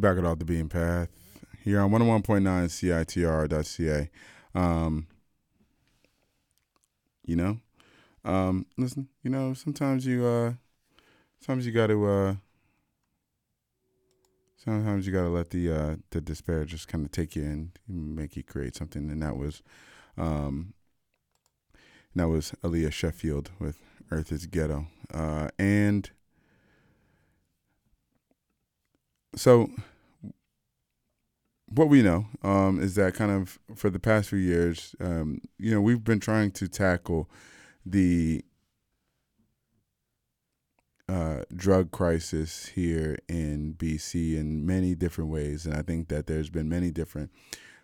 Back it off the beaten path here on 101.9 CITR.ca. Um, you know, listen, sometimes you got to, sometimes you got to let the despair just kind of take you and make you create something. Um, and that was Aaliyah Sheffield with Earth is Ghetto. And so what we know is that kind of for the past few years, we've been trying to tackle the drug crisis here in BC in many different ways. And I think that there's been many different,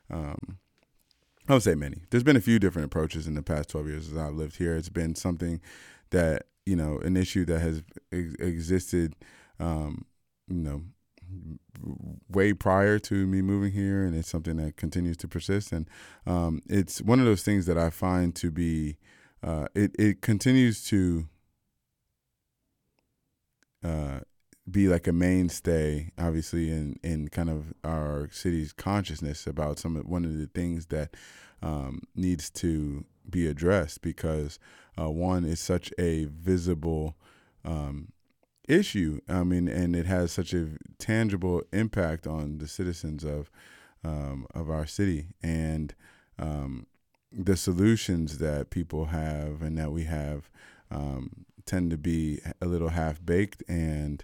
I would say many. There's been a few different approaches in the past 12 years as I've lived here. It's been something that, an issue that has existed, way prior to me moving here, and it's something that continues to persist. And it's one of those things that I find to be, it continues to be like a mainstay, obviously, in kind of our city's consciousness about one of the things that needs to be addressed because one is such a visible issue. I mean, and it has such a tangible impact on the citizens of our city, and the solutions that people have and that we have tend to be a little half baked, and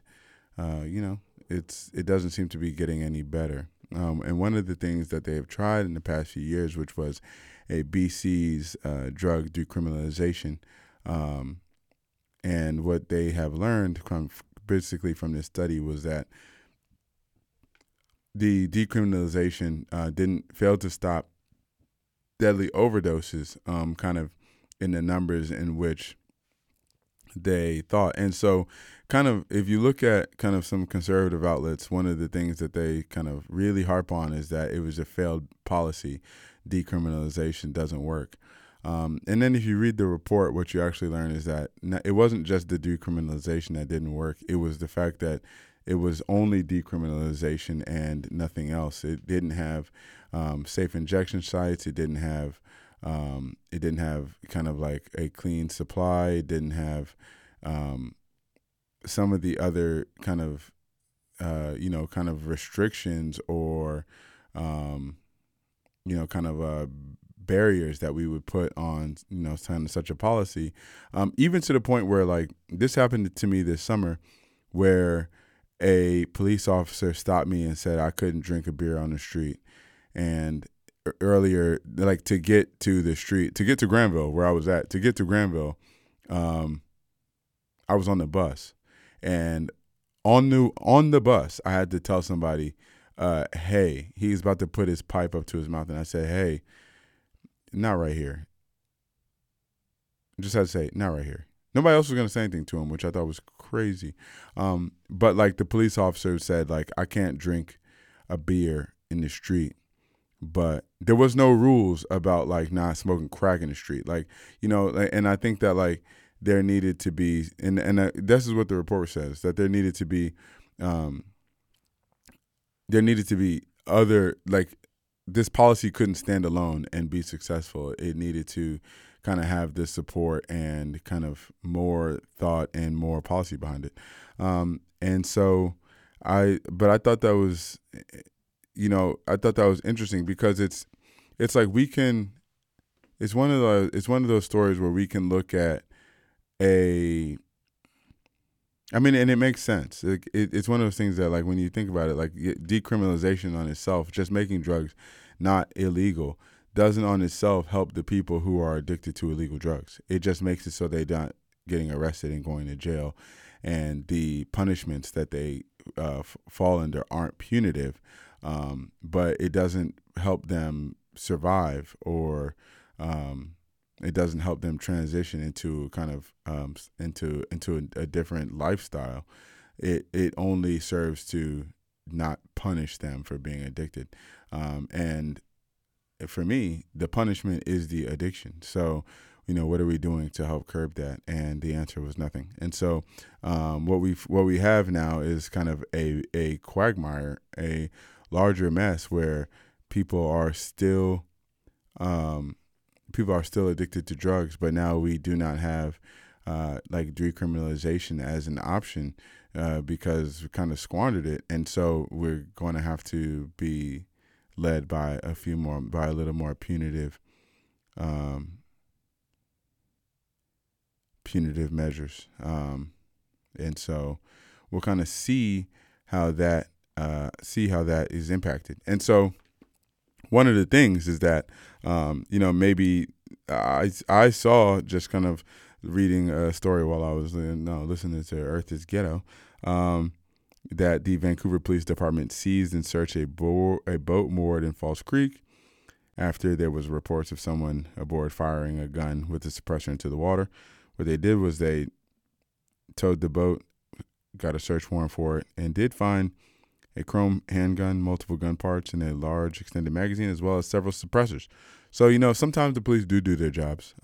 it doesn't seem to be getting any better. And one of the things that they have tried in the past few years, which was a BC's drug decriminalization. And what they have learned basically from this study was that the decriminalization didn't fail to stop deadly overdoses, kind of in the numbers in which they thought. And so kind of if you look at kind of some conservative outlets, one of the things that they kind of really harp on is that it was a failed policy. Decriminalization doesn't work. And then if you read the report, what you actually learn is that it wasn't just the decriminalization that didn't work. It was the fact that it was only decriminalization and nothing else. It didn't have safe injection sites. It didn't have kind of like a clean supply. It didn't have some of the other kind of kind of restrictions or kind of barriers that we would put on, kind of such a policy, even to the point where like this happened to me this summer where a police officer stopped me and said I couldn't drink a beer on the street. And earlier, like to get to the street, to get to Granville, where I was at, to get to Granville, I was on the bus. And on the bus, I had to tell somebody, hey, he's about to put his pipe up to his mouth. And I said, hey, not right here. Just had to say, not right here. Nobody else was going to say anything to him, which I thought was crazy. But like the police officer said, like, I can't drink a beer in the street. But there was no rules about like not smoking crack in the street. Like, and I think that like there needed to be, and this is what the report says, that there needed to be other, like, this policy couldn't stand alone and be successful. It needed to kind of have this support and kind of more thought and more policy behind it. And so I thought that was, I thought that was interesting because it's like it's one of those stories where we can look at and it makes sense. It's one of those things that, like, when you think about it, like decriminalization on itself, just making drugs not illegal, doesn't on itself help the people who are addicted to illegal drugs. It just makes it so they're not getting arrested and going to jail, and the punishments that they fall under aren't punitive, but it doesn't help them survive or it doesn't help them transition into kind of into a different lifestyle. It only serves to not punish them for being addicted. And for me, the punishment is the addiction. So what are we doing to help curb that? And the answer was nothing. And so what we have now is kind of a quagmire, a larger mess where people are still addicted to drugs, but now we do not have like decriminalization as an option because we kind of squandered it, and so we're going to have to be led by a little more punitive measures, and so we'll kind of see how that is impacted. And so one of the things is that maybe I saw, just kind of reading a story while I was listening to Earth is Ghetto, that the Vancouver Police Department seized and searched a boat moored in False Creek after there was reports of someone aboard firing a gun with a suppressor into the water. What they did was they towed the boat, got a search warrant for it, and did find a chrome handgun, multiple gun parts, and a large extended magazine, as well as several suppressors. So, sometimes the police do their jobs.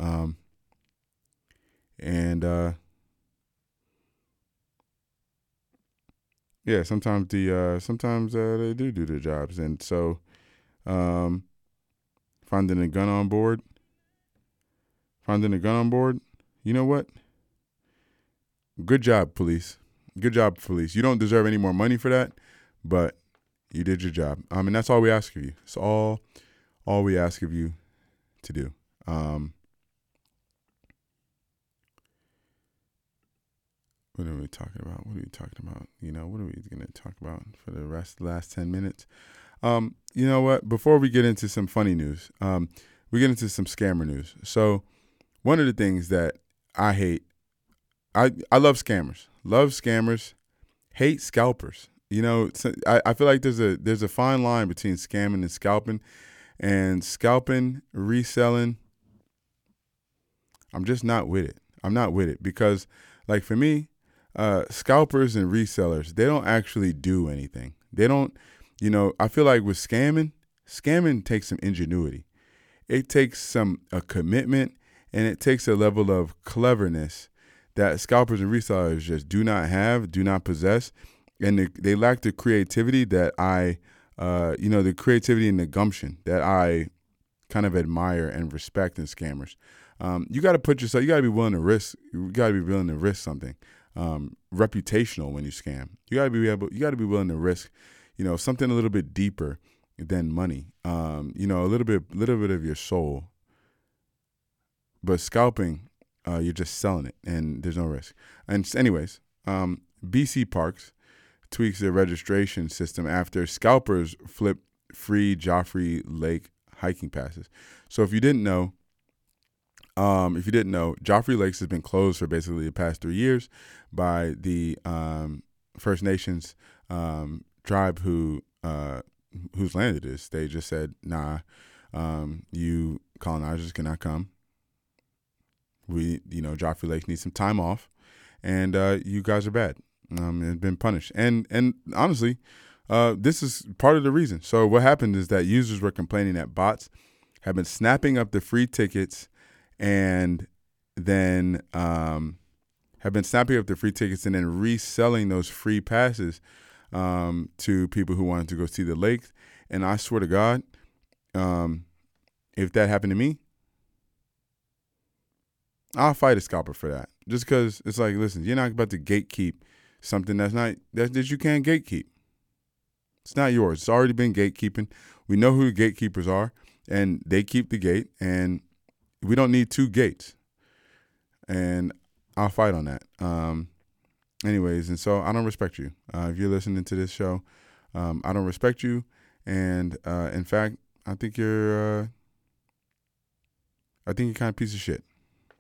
Sometimes they do their jobs. And so, finding a gun on board, you know what? Good job, police. Good job, police. You don't deserve any more money for that, but you did your job. And that's all we ask of you. It's all we ask of you to do. What are we talking about? What are we going to talk about for the last 10 minutes? You know what? Before we get into some funny news, we get into some scammer news. So one of the things that I hate, I love scammers, hate scalpers. I feel like there's a fine line between scamming and scalping. And scalping, reselling, I'm just not with it. I'm not with it because, like, for me, scalpers and resellers, they don't actually do anything. They don't, I feel like with scamming takes some ingenuity. It takes a commitment, and it takes a level of cleverness that scalpers and resellers just do not possess. And they lack the creativity that the creativity and the gumption that I kind of admire and respect in scammers. You got to be willing to risk. You got to be willing to risk something reputational when you scam. You got to be willing to risk, something a little bit deeper than money. A little bit of your soul. But scalping, you're just selling it, and there's no risk. And anyways, BC Parks tweaks their registration system after scalpers flip free Joffrey Lake hiking passes. So if you didn't know, Joffrey Lakes has been closed for basically the past 3 years by the First Nations tribe whose land it is. They just said, nah, you colonizers cannot come. Joffrey Lake needs some time off, and you guys are bad. And been punished. And honestly, this is part of the reason. So what happened is that users were complaining that bots have been snapping up the free tickets and then reselling those free passes to people who wanted to go see the lakes. And I swear to God, if that happened to me, I'll fight a scalper for that. Just because it's like, listen, you're not about to gatekeep something that you can't gatekeep. It's not yours. It's already been gatekeeping. We know who the gatekeepers are, and they keep the gate, and we don't need two gates. And I'll fight on that. Anyways, and so I don't respect you. If you're listening to this show, I don't respect you. And in fact, I think you're kind of a piece of shit.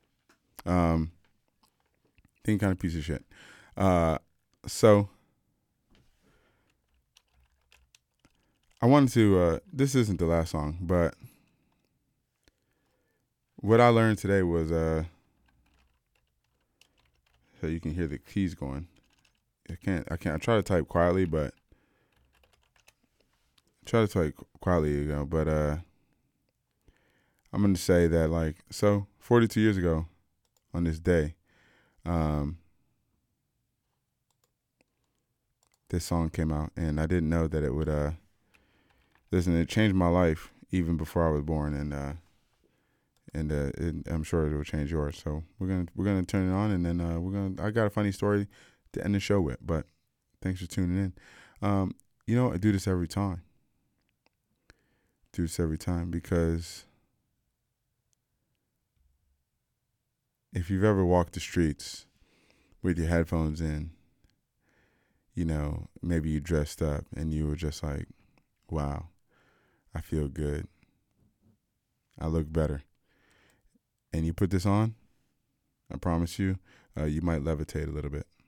So I wanted to, this isn't the last song, but what I learned today was, so you can hear the keys going. I try to type quietly, but I'm going to say that, like, so 42 years ago on this day, this song came out, and I didn't know that it would, listen, it changed my life even before I was born, and I'm sure it will change yours. So we're gonna turn it on, and then I got a funny story to end the show with. But thanks for tuning in. I do this every time. Do this every time because if you've ever walked the streets with your headphones in, maybe you dressed up and you were just like, wow, I feel good. I look better. And you put this on, I promise you, you might levitate a little bit.